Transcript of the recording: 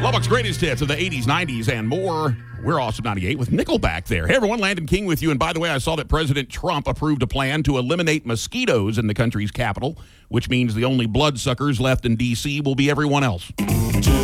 Lubbock's greatest hits of the 80s, 90s, and more. We're Awesome 98 with Nickelback there. Hey, everyone, Landon King with you. And by the way, I saw that President Trump approved a plan to eliminate mosquitoes in the country's capital, which means the only bloodsuckers left in D.C. will be everyone else.